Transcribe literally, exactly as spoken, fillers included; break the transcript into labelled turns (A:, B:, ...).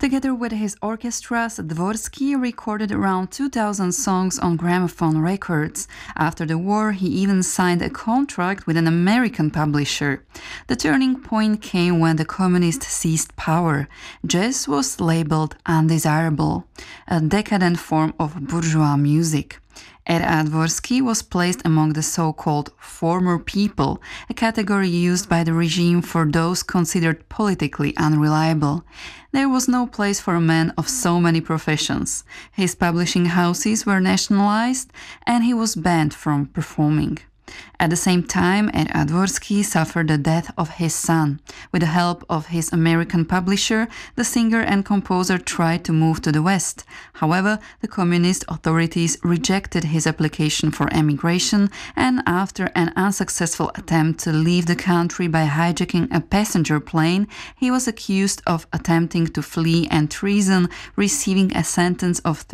A: Together with his orchestras, Dvorsky recorded around two thousand songs on gramophone records. After the war, he even signed a contract with an American publisher. The turning point came when the communists seized power. Jazz was labeled undesirable, a decadent form of bourgeois music. Ed Dvorsky was placed among the so-called former people, a category used by the regime for those considered politically unreliable. There was no place for a man of so many professions. His publishing houses were nationalized, and he was banned from performing. At the same time, Ed Dvorsky suffered the death of his son. With the help of his American publisher, the singer and composer tried to move to the West. However, the communist authorities rejected his application for emigration, and after an unsuccessful attempt to leave the country by hijacking a passenger plane, he was accused of attempting to flee and treason, receiving a sentence of